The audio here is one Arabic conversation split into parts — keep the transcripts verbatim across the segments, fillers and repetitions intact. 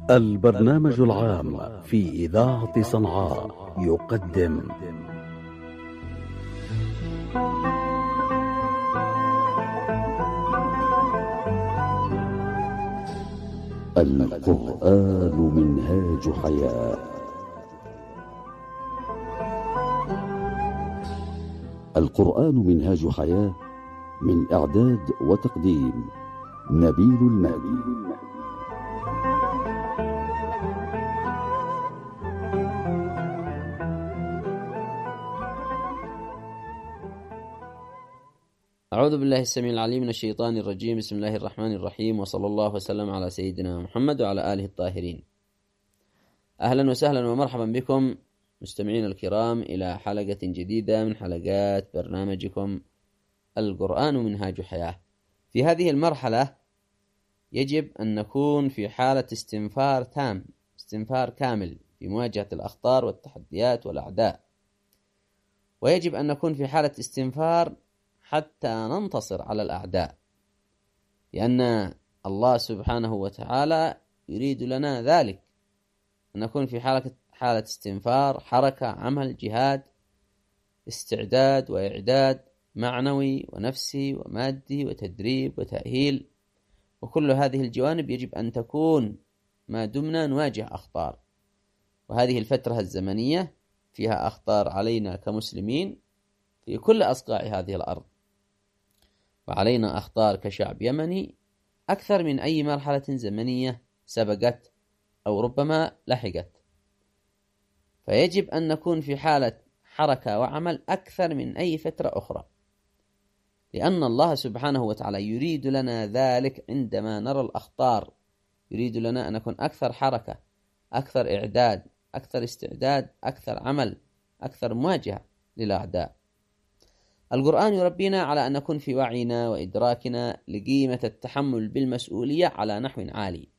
البرنامج العام في إذاعة صنعاء يقدم القرآن منهاج حياة. القرآن منهاج حياة، من إعداد وتقديم نبيل المهدي. أعوذ بالله السميع العليم من الشيطان الرجيم. بسم الله الرحمن الرحيم، وصلى الله وسلم على سيدنا محمد وعلى آله الطاهرين. أهلا وسهلا ومرحبا بكم مستمعين الكرام إلى حلقة جديدة من حلقات برنامجكم القرآن منهاج حياة. في هذه المرحلة يجب أن نكون في حالة استنفار تام، استنفار كامل في مواجهة الأخطار والتحديات والأعداء، ويجب أن نكون في حالة استنفار حتى ننتصر على الأعداء، لأن الله سبحانه وتعالى يريد لنا ذلك، أن نكون في حالة حالة استنفار، حركة، عمل، جهاد، استعداد وإعداد معنوي ونفسي ومادي وتدريب وتأهيل، وكل هذه الجوانب يجب أن تكون ما دمنا نواجه أخطار. وهذه الفترة الزمنية فيها أخطار علينا كمسلمين في كل أصقاع هذه الأرض، وعلينا أخطار كشعب يمني أكثر من أي مرحلة زمنية سبقت أو ربما لحقت، فيجب أن نكون في حالة حركة وعمل أكثر من أي فترة أخرى، لأن الله سبحانه وتعالى يريد لنا ذلك. عندما نرى الأخطار يريد لنا أن نكون أكثر حركة، أكثر إعداد، أكثر استعداد، أكثر عمل، أكثر مواجهة للأعداء. القرآن يربينا على أن نكون في وعينا وإدراكنا لقيمة التحمل بالمسؤولية على نحو عالي،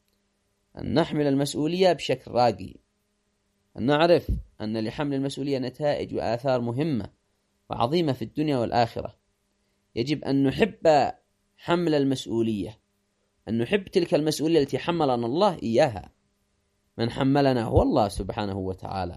أن نحمل المسؤولية بشكل راقي، أن نعرف أن لحمل المسؤولية نتائج وآثار مهمة وعظيمة في الدنيا والآخرة. يجب أن نحب حمل المسؤولية، أن نحب تلك المسؤولية التي حملنا الله إياها. من حملنا هو الله سبحانه وتعالى،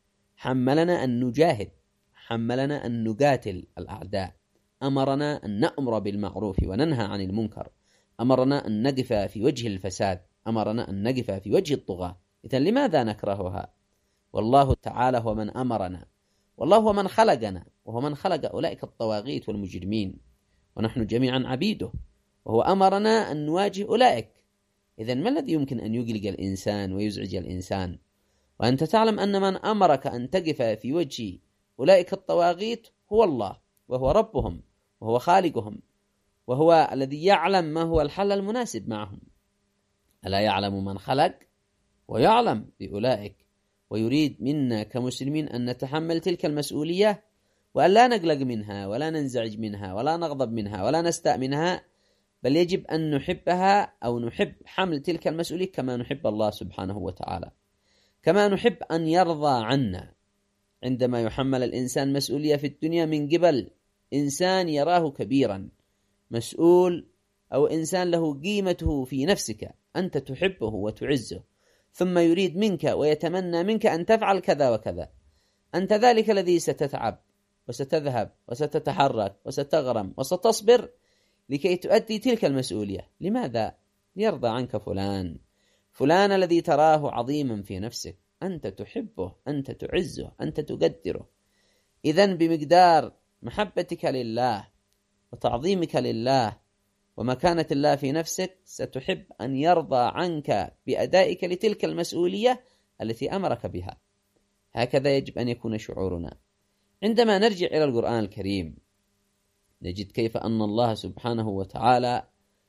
حملنا أن نجاهد، حملنا أن نقاتل الأعداء، أمرنا أن نأمر بالمعروف وننهى عن المنكر، أمرنا أن نقف في وجه الفساد، أمرنا أن نقف في وجه الطغاة. إذن لماذا نكرهها؟ والله تعالى هو من أمرنا، والله هو من خلقنا، وهو من خلق أولئك الطواغيت والمجرمين، ونحن جميعا عبيده، وهو أمرنا أن نواجه أولئك. إذن ما الذي يمكن أن يقلق الإنسان ويزعج الإنسان؟ وأنت تعلم أن من أمرك أن تقف في وجه أولئك الطواغيت هو الله، وهو ربهم، وهو خالقهم، وهو الذي يعلم ما هو الحل المناسب معهم. ألا يعلم من خلق ويعلم بأولئك، ويريد منا كمسلمين أن نتحمل تلك المسؤولية، وأن لا نقلق منها ولا ننزعج منها ولا نغضب منها ولا نستاء منها، بل يجب أن نحبها أو نحب حمل تلك المسؤولية كما نحب الله سبحانه وتعالى، كما نحب أن يرضى عنا. عندما يحمل الإنسان مسؤولية في الدنيا من قبل إنسان يراه كبيرا مسؤول، أو إنسان له قيمته في نفسك، أنت تحبه وتعزه، ثم يريد منك ويتمنى منك أن تفعل كذا وكذا، أنت ذلك الذي ستتعب وستذهب وستتحرك وستغرم وستصبر لكي تؤدي تلك المسؤولية. لماذا؟ ليرضى عنك فلان، فلان الذي تراه عظيما في نفسك، أنت تحبه، أنت تعزه، أنت تقدره. إذن بمقدار محبتك لله وتعظيمك لله ومكانة الله في نفسك ستحب أن يرضى عنك بأدائك لتلك المسؤولية التي أمرك بها. هكذا يجب أن يكون شعورنا. عندما نرجع إلى القرآن الكريم نجد كيف أن الله سبحانه وتعالى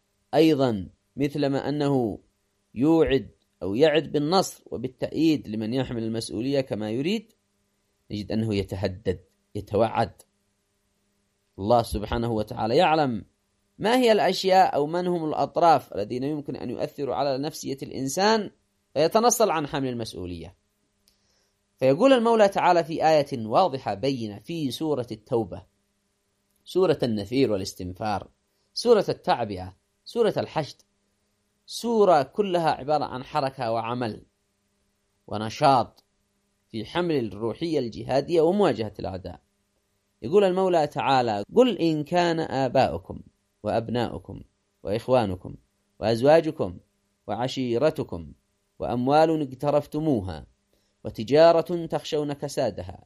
أيضا مثلما أنه يوعد أو يعد بالنصر وبالتأييد لمن يحمل المسؤولية كما يريد، نجد أنه يتهدد، يتوعد. الله سبحانه وتعالى يعلم ما هي الأشياء أو من هم الأطراف الذين يمكن أن يؤثروا على نفسية الإنسان فيتنصل عن حمل المسؤولية. فيقول المولى تعالى في آية واضحة بينة في سورة التوبة، سورة النفير والاستنفار، سورة التعبئة، سورة الحشد، سورة كلها عبارة عن حركة وعمل ونشاط في حمل الروحية الجهادية ومواجهة الأعداء. يقول المولى تعالى: قل إن كان آباؤكم وأبناؤكم وإخوانكم وأزواجكم وعشيرتكم وأموال اقترفتموها وتجارة تخشون كسادها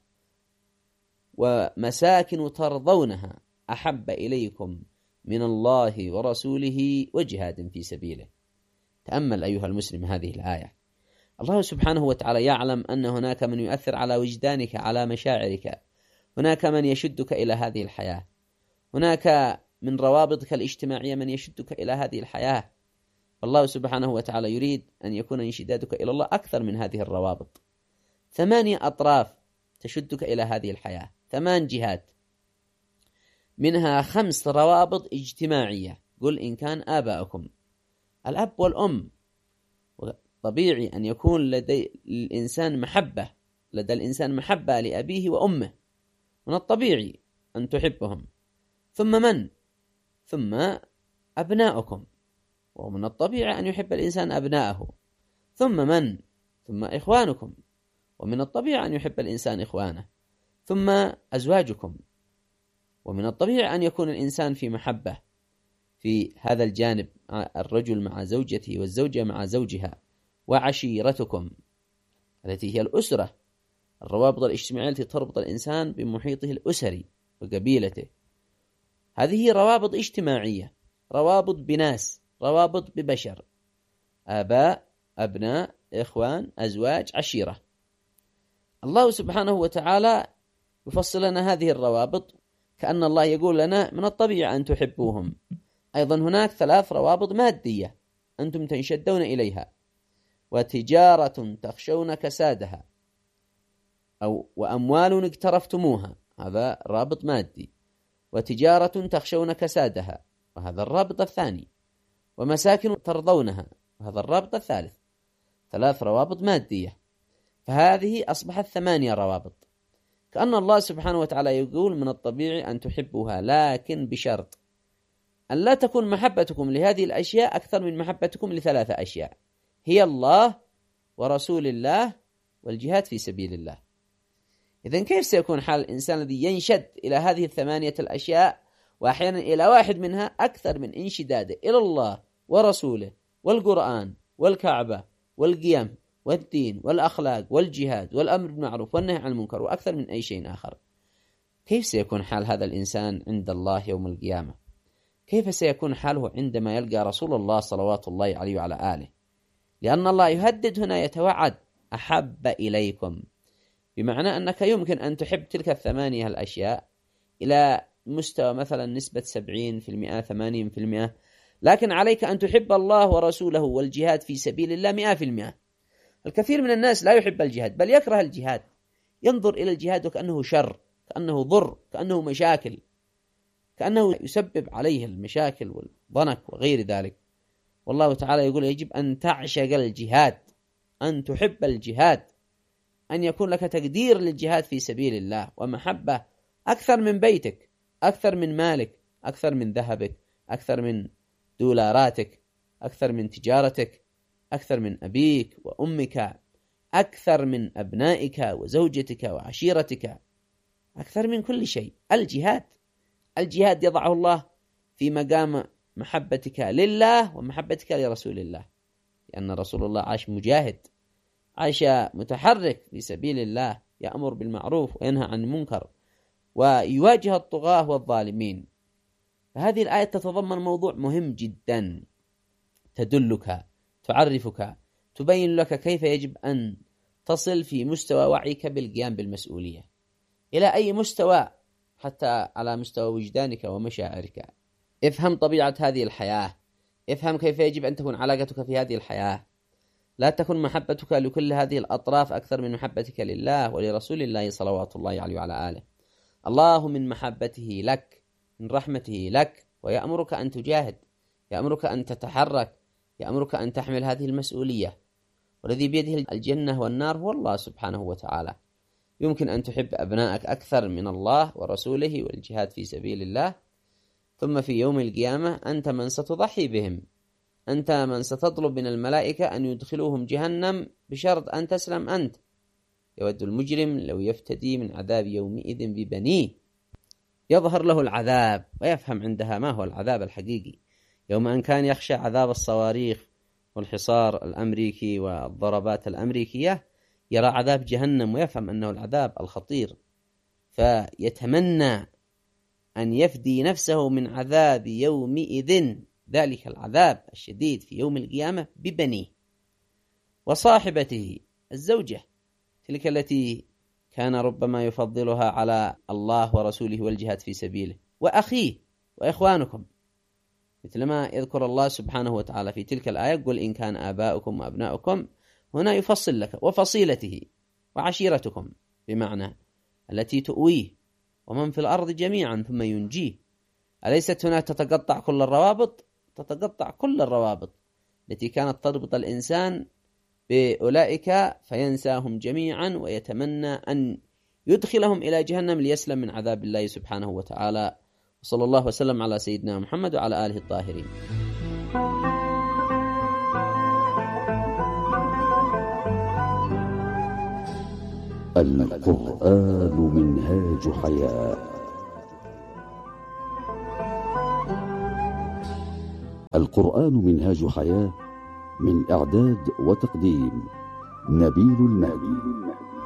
ومساكن ترضونها أحب إليكم من الله ورسوله وجهاد في سبيله. تأمل أيها المسلم هذه الآية. الله سبحانه وتعالى يعلم أن هناك من يؤثر على وجدانك، على مشاعرك، هناك من يشدك إلى هذه الحياة، هناك من روابطك الاجتماعية من يشدك إلى هذه الحياة. فالله سبحانه وتعالى يريد أن يكون انشدادك إلى الله أكثر من هذه الروابط. ثمانية أطراف تشدك إلى هذه الحياة، ثمان جهات، منها خمس روابط اجتماعية. قل إن كان آباؤكم، الأب والأم، طبيعي أن يكون لدي الإنسان محبة، لدى الإنسان محبة لأبيه وأمه، من الطبيعي أن تحبهم. ثم من؟ ثم أبناؤكم، ومن الطبيعي أن يحب الإنسان أبناءه. ثم من؟ ثم إخوانكم، ومن الطبيعي أن يحب الإنسان إخوانه. ثم أزواجكم، ومن الطبيعي أن يكون الإنسان في محبة في هذا الجانب، الرجل مع زوجته والزوجة مع زوجها. وعشيرتكم التي هي الأسرة، الروابط الاجتماعية التي تربط الإنسان بمحيطه الأسري وقبيلته. هذه روابط اجتماعية، روابط بناس، روابط ببشر، آباء، أبناء، إخوان، أزواج، عشيرة. الله سبحانه وتعالى يفصل لنا هذه الروابط كأن الله يقول لنا من الطبيعي أن تحبوهم. أيضا هناك ثلاث روابط مادية أنتم تنشدون إليها: وتجارة تخشون كسادها، أو وأموال اقترفتموها، هذا رابط مادي. وتجارة تخشون كسادها، وهذا الرابط الثاني. ومساكن ترضونها، وهذا الرابط الثالث. ثلاث روابط مادية، فهذه أصبحت ثمانية روابط. كأن الله سبحانه وتعالى يقول من الطبيعي أن تحبوها، لكن بشرط أن لا تكون محبتكم لهذه الأشياء أكثر من محبتكم لثلاثة أشياء، هي الله ورسول الله والجهاد في سبيل الله. إذن كيف سيكون حال الإنسان الذي ينشد إلى هذه الثمانية الأشياء، وأحيانا إلى واحد منها أكثر من انشداده إلى الله ورسوله والقرآن والكعبة والقيم والدين والأخلاق والجهاد والأمر بالمعروف والنهي عن المنكر وأكثر من أي شيء آخر؟ كيف سيكون حال هذا الإنسان عند الله يوم القيامة؟ كيف سيكون حاله عندما يلقى رسول الله صلوات الله عليه وعلى آله؟ لأن الله يهدد هنا، يتوعد: أحب إليكم، بمعنى أنك يمكن أن تحب تلك الثمانية الأشياء إلى مستوى مثلا نسبة سبعين في المئة ثمانين في المئة، لكن عليك أن تحب الله ورسوله والجهاد في سبيل الله مئة في المئة. الكثير من الناس لا يحب الجهاد، بل يكره الجهاد، ينظر إلى الجهاد وكأنه شر، كأنه ضر، كأنه مشاكل، كأنه يسبب عليه المشاكل والضنك وغير ذلك. والله تعالى يقول: يجب أن تعشق الجهاد، أن تحب الجهاد، أن يكون لك تقدير للجهاد في سبيل الله ومحبة أكثر من بيتك، أكثر من مالك، أكثر من ذهبك، أكثر من دولاراتك، أكثر من تجارتك، أكثر من أبيك وأمك، أكثر من أبنائك وزوجتك وعشيرتك، أكثر من كل شيء. الجهاد الجهاد يضعه الله في مقام محبتك لله ومحبتك لرسول الله، لأن رسول الله عاش مجاهد، عاش متحرك في سبيل الله، يأمر بالمعروف وينهى عن المنكر ويواجه الطغاة والظالمين. فهذه الآية تتضمن موضوع مهم جدا، تدلك، تعرفك، تبين لك كيف يجب أن تصل في مستوى وعيك بالقيام بالمسؤولية، إلى أي مستوى، حتى على مستوى وجدانك ومشاعرك. افهم طبيعة هذه الحياة، افهم كيف يجب أن تكون علاقتك في هذه الحياة. لا تكن محبتك لكل هذه الأطراف أكثر من محبتك لله ولرسول الله صلوات الله عليه وعلى آله. الله من محبته لك، من رحمته لك، ويأمرك أن تجاهد، يأمرك أن تتحرك، يأمرك أن تحمل هذه المسؤولية. والذي بيده الجنة والنار هو الله سبحانه وتعالى. يمكن أن تحب أبنائك أكثر من الله ورسوله والجهاد في سبيل الله، ثم في يوم القيامة أنت من ستضحي بهم، أنت من ستطلب من الملائكة أن يدخلوهم جهنم بشرط أن تسلم أنت. يود المجرم لو يفتدي من عذاب يومئذ ببنيه. يظهر له العذاب ويفهم عندها ما هو العذاب الحقيقي. يوم أن كان يخشى عذاب الصواريخ والحصار الأمريكي والضربات الأمريكية، يرى عذاب جهنم ويفهم أنه العذاب الخطير، فيتمنى أن يفدي نفسه من عذاب يومئذ، ذلك العذاب الشديد في يوم القيامة، ببنيه وصاحبته الزوجة، تلك التي كان ربما يفضلها على الله ورسوله والجهاد في سبيله، وأخيه وإخوانكم، مثلما يذكر الله سبحانه وتعالى في تلك الآية: قل إن كان آباؤكم وأبناؤكم، هنا يفصل لك، وفصيلته وعشيرتكم، بمعنى التي تؤويه، ومن في الأرض جميعا ثم ينجيه. أليست هنا تتقطع كل الروابط؟ تتقطع كل الروابط التي كانت تربط الإنسان بأولئك فينساهم جميعا ويتمنى أن يدخلهم إلى جهنم ليسلم من عذاب الله سبحانه وتعالى. وصلى الله وسلم على سيدنا محمد وعلى آله الطاهرين. القرآن منهاج حياة. القرآن منهاج حياة، من إعداد وتقديم نبيل المهدي.